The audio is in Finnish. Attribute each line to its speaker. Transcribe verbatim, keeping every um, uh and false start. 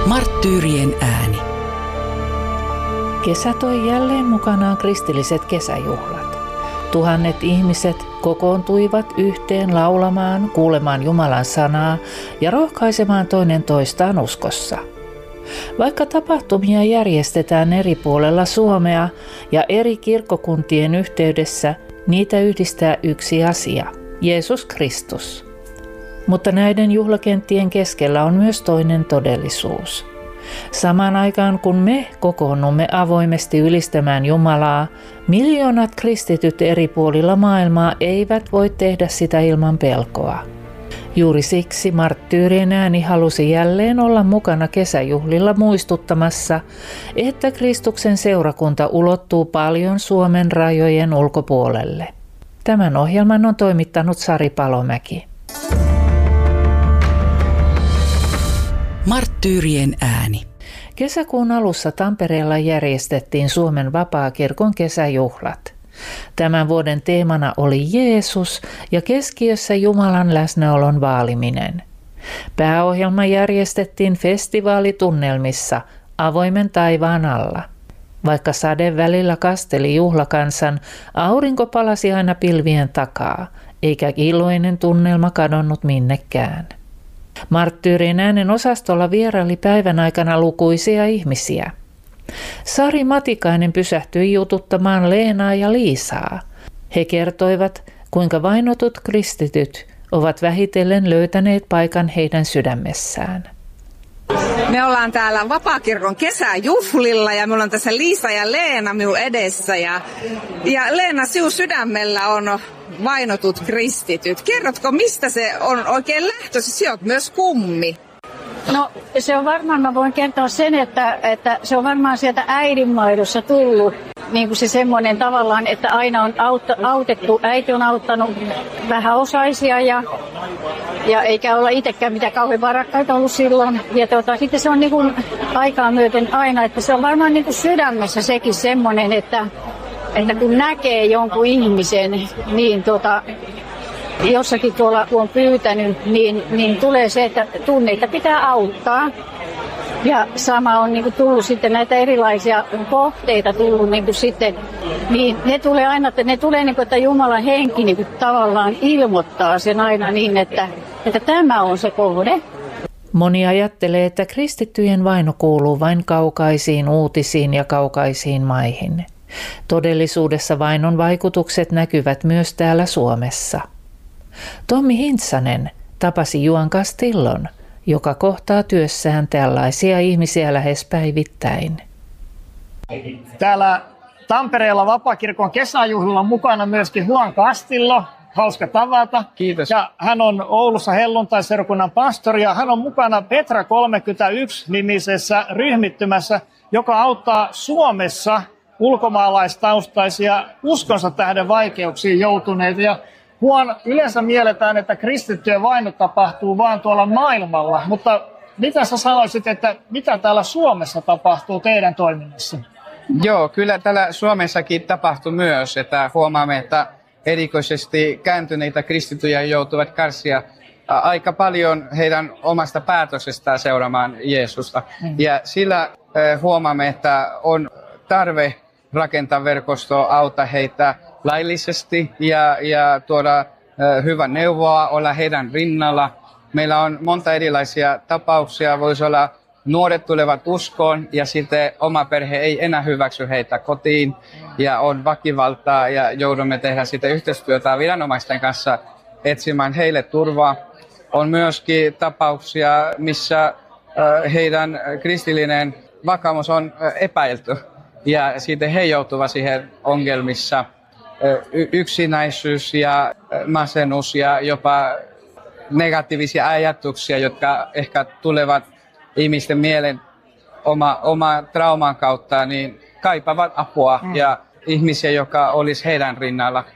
Speaker 1: Marttyyrien ääni.
Speaker 2: Kesä toi jälleen mukanaan kristilliset kesäjuhlat. Tuhannet ihmiset kokoontuivat yhteen laulamaan, kuulemaan Jumalan sanaa ja rohkaisemaan toinen toistaan uskossa. Vaikka tapahtumia järjestetään eri puolella Suomea ja eri kirkkokuntien yhteydessä, niitä yhdistää yksi asia, Jeesus Kristus. Mutta näiden juhlakenttien keskellä on myös toinen todellisuus. Samaan aikaan kun me kokoonnumme avoimesti ylistämään Jumalaa, miljoonat kristityt eri puolilla maailmaa eivät voi tehdä sitä ilman pelkoa. Juuri siksi Marttyyrien ääni halusi jälleen olla mukana kesäjuhlilla muistuttamassa, että Kristuksen seurakunta ulottuu paljon Suomen rajojen ulkopuolelle. Tämän ohjelman on toimittanut Sari Palomäki.
Speaker 1: Marttyyrien ääni.
Speaker 2: Kesäkuun alussa Tampereella järjestettiin Suomen Vapaakirkon kesäjuhlat. Tämän vuoden teemana oli Jeesus ja keskiössä Jumalan läsnäolon vaaliminen. Pääohjelma järjestettiin festivaalitunnelmissa avoimen taivaan alla. Vaikka sade välillä kasteli juhlakansan, aurinko palasi aina pilvien takaa, eikä iloinen tunnelma kadonnut minnekään. Marttyyrien äänen osastolla vieraili päivän aikana lukuisia ihmisiä. Sari Matikainen pysähtyi jututtamaan Leenaa ja Liisaa. He kertoivat, kuinka vainotut kristityt ovat vähitellen löytäneet paikan heidän sydämessään.
Speaker 3: Me ollaan täällä Vapaakirkon kesäjuhlilla ja meillä on tässä Liisa ja Leena minun edessä. Ja, ja Leena, sinun sydämellä on vainotut kristityt. Kerrotko, mistä se on oikein lähtöisin? Sinä olet myös kummi.
Speaker 4: No se on varmaan, mä voin kertoa sen, että, että se on varmaan sieltä äidinmaidossa tullut. Niin kuin se semmoinen tavallaan, että aina on autta, autettu, äiti on auttanut vähäosaisia ja, ja eikä olla itsekään mitään kauhean varakkaita ollut silloin. Ja tuota, sitten se on niin kuin aikaa myöten aina, että se on varmaan niin kuin sydämessä sekin semmoinen, että, että kun näkee jonkun ihmisen, niin tuota, jossakin tuolla kun on pyytänyt, niin, niin tulee se, että tunneita pitää auttaa. Ja sama on niin kuin tullut sitten näitä erilaisia kohteita tullut niin kuin sitten, niin ne tulee aina, että ne tulee niin kuin, että Jumalan henki niin kuin tavallaan ilmoittaa sen aina niin, että, että tämä on se kohde.
Speaker 2: Moni ajattelee, että kristittyjen vaino kuuluu vain kaukaisiin uutisiin ja kaukaisiin maihin. Todellisuudessa vainon vaikutukset näkyvät myös täällä Suomessa. Tommi Hintsanen tapasi Juan Castillon, joka kohtaa työssään tällaisia ihmisiä lähes päivittäin.
Speaker 5: Täällä Tampereella Vapaakirkon kesäjuhlilla on mukana myöskin Juan Castillo. Hauska tavata.
Speaker 6: Kiitos.
Speaker 5: Ja hän on Oulussa helluntaiseurakunnan pastori ja hän on mukana Petra kolmekymmentäyksi-nimisessä ryhmittymässä, joka auttaa Suomessa ulkomaalaistaustaisia uskonsa tähden vaikeuksiin joutuneita. Ja Juan, yleensä mielletään, että kristittyjen vaino tapahtuu vaan tuolla maailmalla, mutta mitä sä sanoisit, että mitä täällä Suomessa tapahtuu teidän toiminnassa?
Speaker 6: Joo, kyllä täällä Suomessakin tapahtuu myös, että huomaamme, että erikoisesti kääntyneitä kristittyjä joutuvat kärsiä aika paljon heidän omasta päätöksestään seuraamaan Jeesusta. Mm. Ja sillä huomaamme, että on tarve rakentaa verkostoa, auttaa heitä laillisesti ja, ja tuoda äh, hyvän neuvoa, olla heidän rinnalla. Meillä on monta erilaisia tapauksia. Voisi olla nuoret tulevat uskoon ja sitten oma perhe ei enää hyväksy heitä kotiin ja on väkivaltaa ja joudumme tehdä sitä yhteistyötä viranomaisten kanssa etsimään heille turvaa. On myöskin tapauksia, missä äh, heidän kristillinen vakaumus on äh, epäilty ja sitten he joutuvat siihen ongelmissa. Yksinäisyys ja masennus ja jopa negatiivisia ajatuksia, jotka ehkä tulevat ihmisten mielen oma, oma trauman kautta, niin kaipaavat apua mm. ja ihmisiä, joka olisi heidän rinnalla.